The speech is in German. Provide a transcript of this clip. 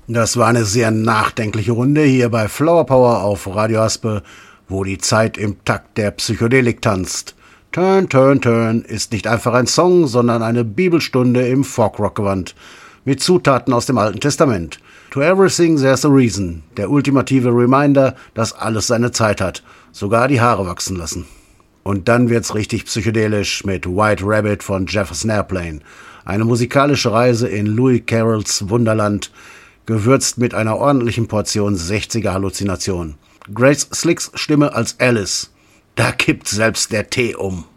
Das war eine sehr nachdenkliche Runde hier bei Flower Power auf Radio Aspe, wo die Zeit im Takt der Psychedelik tanzt. Turn, Turn, Turn ist nicht einfach ein Song, sondern eine Bibelstunde im Folkrock-Gewand mit Zutaten aus dem Alten Testament. To everything there's a reason, der ultimative Reminder, dass alles seine Zeit hat, sogar die Haare wachsen lassen. Und dann wird's richtig psychedelisch mit White Rabbit von Jefferson Airplane. Eine musikalische Reise in Louis Carrolls Wunderland, gewürzt mit einer ordentlichen Portion 60er-Halluzination. Grace Slicks Stimme als Alice. Da kippt selbst der Tee um.